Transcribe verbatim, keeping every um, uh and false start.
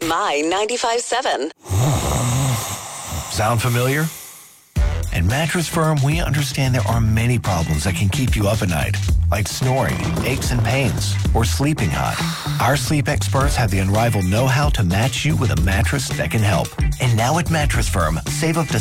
My ninety-five point seven. Sound familiar? At Mattress Firm, we understand there are many problems that can keep you up at night, like snoring, aches and pains, or sleeping hot. Our sleep experts have the unrivaled know-how to match you with a mattress that can help. And now at Mattress Firm, save up to